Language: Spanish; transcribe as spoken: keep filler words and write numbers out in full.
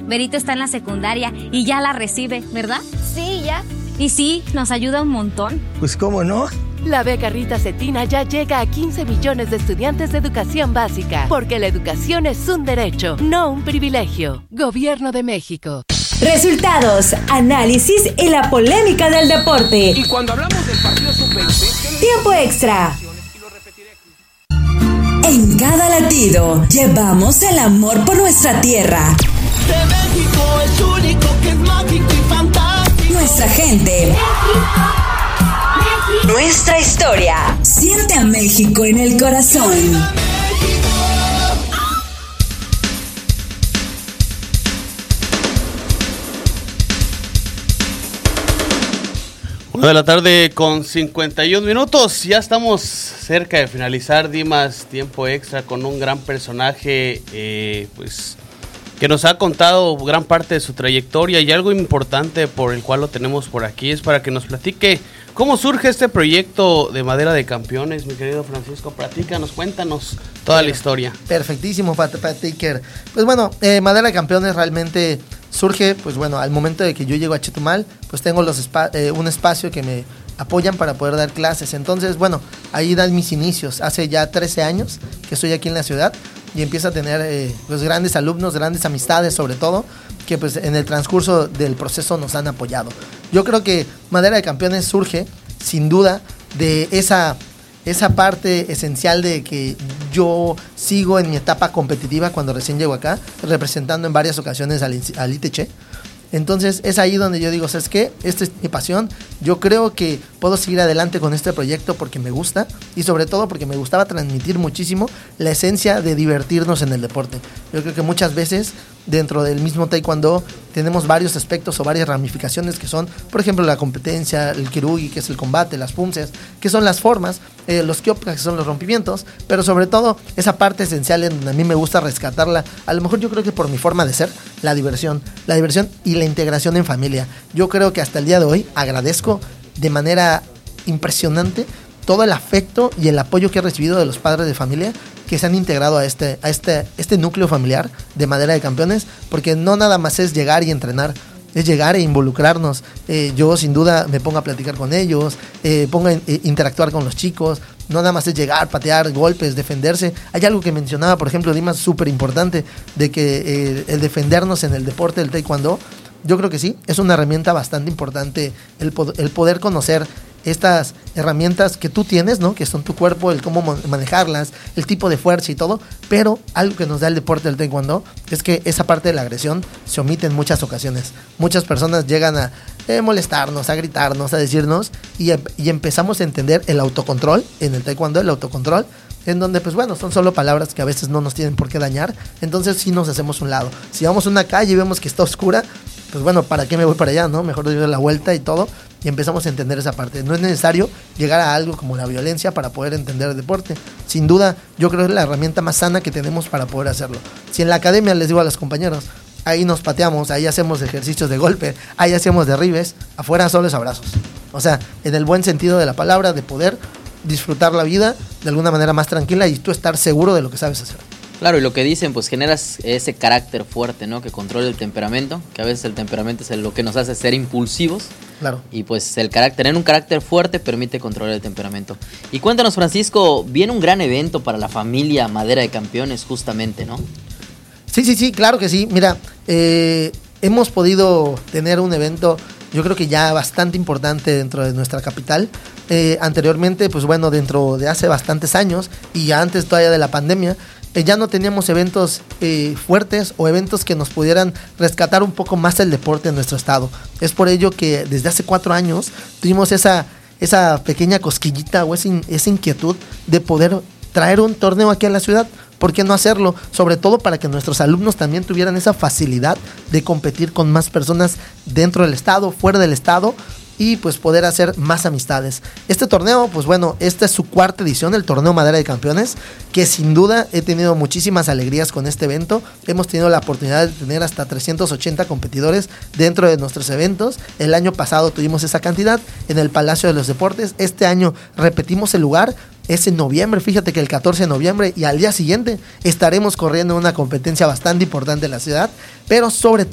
Verito está en la secundaria y ya la recibe, ¿verdad? Sí, ya. Y sí, nos ayuda un montón. Pues cómo no. La beca Rita Cetina ya llega a quince millones de estudiantes de educación básica, porque la educación es un derecho, no un privilegio. Gobierno de México. Resultados, análisis y la polémica del deporte. Y cuando hablamos del partido sub veinte... Tiempo extra. En cada latido, llevamos el amor por nuestra tierra. De México es único, que es mágico y fantástico. Nuestra gente. México, México. Nuestra historia. Siente a México en el corazón. Una de la tarde con cincuenta y un minutos, ya estamos cerca de finalizar Dimas Tiempo Extra con un gran personaje eh, pues que nos ha contado gran parte de su trayectoria, y algo importante por el cual lo tenemos por aquí es para que nos platique cómo surge este proyecto de Madera de Campeones. Mi querido Francisco, platícanos, cuéntanos toda la historia. Perfectísimo, Pat, Pat Taker. Pues bueno, eh, Madera de Campeones realmente surge, pues bueno, al momento de que yo llego a Chetumal, pues tengo los spa- eh, un espacio que me apoyan para poder dar clases. Entonces, bueno, ahí dan mis inicios. Hace ya trece años que estoy aquí en la ciudad y empiezo a tener eh, pues grandes alumnos, grandes amistades sobre todo, que pues en el transcurso del proceso nos han apoyado. Yo creo que Madera de Campeones surge sin duda de esa, esa parte esencial de que yo sigo en mi etapa competitiva cuando recién llego acá, representando en varias ocasiones al, al I T C. Entonces es ahí donde yo digo, ¿sabes qué? Esta es mi pasión. Yo creo que puedo seguir adelante con este proyecto porque me gusta, y sobre todo porque me gustaba transmitir muchísimo la esencia de divertirnos en el deporte. Yo creo que muchas veces dentro del mismo taekwondo tenemos varios aspectos o varias ramificaciones que son, por ejemplo, la competencia, el kirugi, que es el combate, las punces, que son las formas, eh, los kyoka, que son los rompimientos, pero sobre todo esa parte esencial en donde a mí me gusta rescatarla, a lo mejor yo creo que por mi forma de ser, la diversión, la diversión y la integración en familia. Yo creo que hasta el día de hoy agradezco de manera impresionante todo el afecto y el apoyo que he recibido de los padres de familia que se han integrado a este, a este, este núcleo familiar de Madera de Campeones, porque no nada más es llegar y entrenar, es llegar e involucrarnos. Eh, yo sin duda me pongo a platicar con ellos, eh, pongo a in, eh, interactuar con los chicos, no nada más es llegar, patear, golpes, defenderse. Hay algo que mencionaba, por ejemplo, Dimas, súper importante, de que eh, el defendernos en el deporte del taekwondo, yo creo que sí, es una herramienta bastante importante el, pod- el poder conocer estas herramientas que tú tienes, ¿no? Que son tu cuerpo, el cómo manejarlas, el tipo de fuerza y todo, pero algo que nos da el deporte del taekwondo es que esa parte de la agresión se omite en muchas ocasiones. Muchas personas llegan a eh, molestarnos, a gritarnos, a decirnos, y, y empezamos a entender el autocontrol en el taekwondo, el autocontrol, en donde pues bueno, son solo palabras que a veces no nos tienen por qué dañar, entonces sí nos hacemos un lado. Si vamos a una calle y vemos que está oscura, pues bueno, ¿para qué me voy para allá, no? Mejor doy la vuelta y todo, y empezamos a entender esa parte. No es necesario llegar a algo como la violencia para poder entender el deporte. Sin duda, yo creo que es la herramienta más sana que tenemos para poder hacerlo. Si en la academia les digo a los compañeros, ahí nos pateamos, ahí hacemos ejercicios de golpe, ahí hacemos derribes, afuera solo es abrazos. O sea, en el buen sentido de la palabra, de poder disfrutar la vida de alguna manera más tranquila y tú estar seguro de lo que sabes hacer. Claro, y lo que dicen, pues generas ese carácter fuerte, ¿no? Que controla el temperamento, que a veces el temperamento es lo que nos hace ser impulsivos. Claro. Y pues el carácter, tener un carácter fuerte permite controlar el temperamento. Y cuéntanos, Francisco, viene un gran evento para la familia Madera de Campeones justamente, ¿no? Sí, sí, sí, claro que sí. Mira, eh, hemos podido tener un evento, yo creo que ya bastante importante dentro de nuestra capital. Eh, anteriormente, pues bueno, dentro de hace bastantes años y antes todavía de la pandemia, eh, ya no teníamos eventos eh, fuertes o eventos que nos pudieran rescatar un poco más el deporte en nuestro estado. Es por ello que desde hace cuatro años tuvimos esa, esa pequeña cosquillita o esa, in, esa inquietud de poder traer un torneo aquí a la ciudad. ¿Por qué no hacerlo? Sobre todo para que nuestros alumnos también tuvieran esa facilidad de competir con más personas dentro del estado, fuera del estado, y pues poder hacer más amistades. Este torneo, pues bueno, esta es su cuarta edición, el torneo Madera de Campeones, que sin duda he tenido muchísimas alegrías con este evento. Hemos tenido la oportunidad de tener hasta trescientos ochenta competidores dentro de nuestros eventos. El año pasado tuvimos esa cantidad en el Palacio de los Deportes. Este año repetimos el lugar. Es en noviembre, fíjate que el catorce de noviembre, y al día siguiente estaremos corriendo una competencia bastante importante en la ciudad, pero sobre